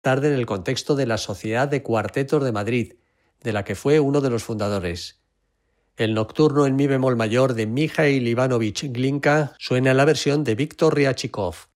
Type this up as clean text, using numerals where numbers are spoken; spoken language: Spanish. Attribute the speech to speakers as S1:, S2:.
S1: tarde en el contexto de la Sociedad de Cuartetos de Madrid, de la que fue uno de los fundadores. El nocturno en mi bemol mayor de Mikhail Ivanovich Glinka suena en la versión de Víctor Ryachikov.